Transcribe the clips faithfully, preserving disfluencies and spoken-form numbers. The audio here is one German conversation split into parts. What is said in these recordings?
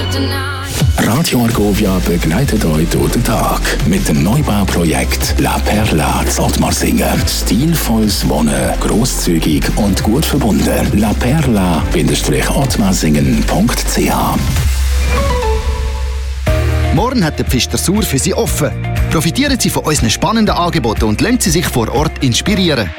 Radio Argovia begleitet euch durch den Tag mit dem Neubauprojekt La Perla Ottmarsingen. Stilvolles Wohnen, grosszügig und gut verbunden. la perla Bindestrich ottmarsingen punkt c h. Morgen hat der Pfister Sur für Sie offen. Profitieren Sie von unseren spannenden Angeboten und lassen Sie sich vor Ort inspirieren.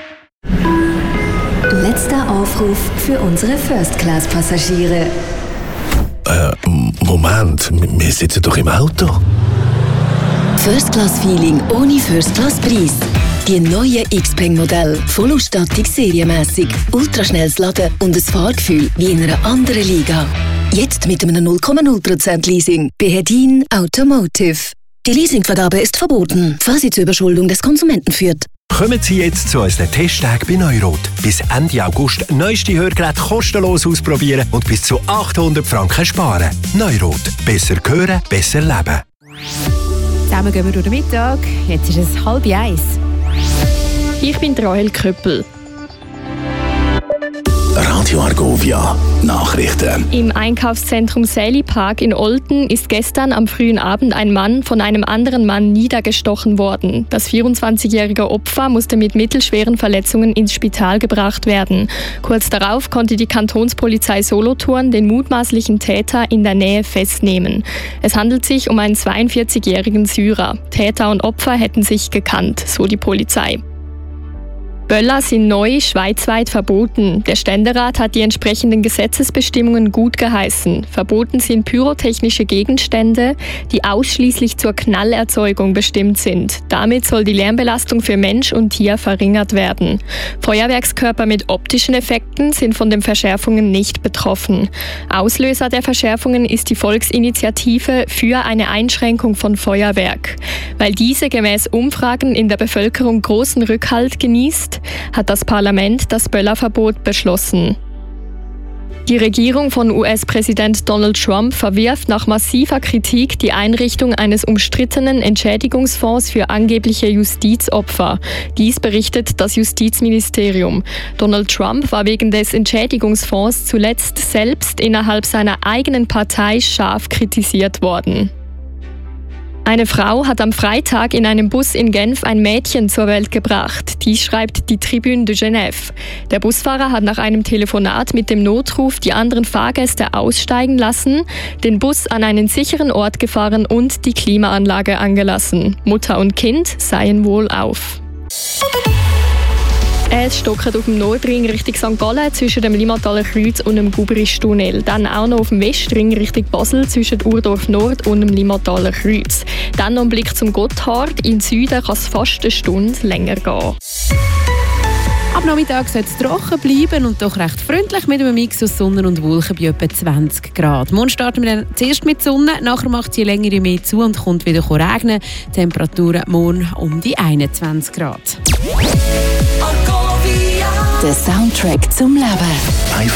Letzter Aufruf für unsere First-Class-Passagiere. Äh, Moment, wir sitzen doch im Auto. First-Class-Feeling ohne First-Class-Preis. Die neuen Xpeng-Modelle, Vollausstattung serienmässig, ultraschnelles Laden und ein Fahrgefühl wie in einer anderen Liga. Jetzt mit einem null Komma null Prozent Leasing bei Hedin Automotive. Die Leasingvergabe ist verboten, falls sie zur Überschuldung des Konsumenten führt. Kommen Sie jetzt zu unseren Testtagen bei Neurot. Bis Ende August neueste Hörgeräte kostenlos ausprobieren und bis zu achthundert Franken sparen. Neurot. Besser hören, besser leben. Zusammen gehen wir durch den Mittag. Jetzt ist es halb eins. Ich bin Rahel Köppel. Radio Argovia Nachrichten. Im Einkaufszentrum Sally Park in Olten ist gestern am frühen Abend ein Mann von einem anderen Mann niedergestochen worden. Das vierundzwanzigjährige Opfer musste mit mittelschweren Verletzungen ins Spital gebracht werden. Kurz darauf konnte die Kantonspolizei Solothurn den mutmaßlichen Täter in der Nähe festnehmen. Es handelt sich um einen zweiundvierzigjährigen Syrer. Täter und Opfer hätten sich gekannt, so die Polizei. Böller sind neu schweizweit verboten. Der Ständerat hat die entsprechenden Gesetzesbestimmungen gut geheißen. Verboten sind pyrotechnische Gegenstände, die ausschließlich zur Knallerzeugung bestimmt sind. Damit soll die Lärmbelastung für Mensch und Tier verringert werden. Feuerwerkskörper mit optischen Effekten sind von den Verschärfungen nicht betroffen. Auslöser der Verschärfungen ist die Volksinitiative für eine Einschränkung von Feuerwerk. Weil diese gemäß Umfragen in der Bevölkerung großen Rückhalt genießt, hat das Parlament das Böllerverbot beschlossen. Die Regierung von U S-Präsident Donald Trump verwirft nach massiver Kritik die Einrichtung eines umstrittenen Entschädigungsfonds für angebliche Justizopfer. Dies berichtet das Justizministerium. Donald Trump war wegen des Entschädigungsfonds zuletzt selbst innerhalb seiner eigenen Partei scharf kritisiert worden. Eine Frau hat am Freitag in einem Bus in Genf ein Mädchen zur Welt gebracht. Dies schreibt die Tribune de Genève. Der Busfahrer hat nach einem Telefonat mit dem Notruf die anderen Fahrgäste aussteigen lassen, den Bus an einen sicheren Ort gefahren und die Klimaanlage angelassen. Mutter und Kind seien wohlauf. Es stockt auf dem Nordring Richtung Sankt Gallen zwischen dem Limmataler Kreuz und dem Gubristunnel. Dann auch noch auf dem Westring Richtung Basel zwischen Urdorf Nord und dem Limmataler Kreuz. Dann noch ein Blick zum Gotthard. Im Süden kann es fast eine Stunde länger gehen. Ab Nachmittag soll es trocken bleiben und doch recht freundlich mit einem Mix aus Sonne und Wolken bei etwa zwanzig Grad. Morgen starten wir dann zuerst mit Sonne, nachher macht sie länger mehr zu und kommt wieder regnen. Temperaturen morgen um die einundzwanzig Grad. Der Soundtrack zum Leben.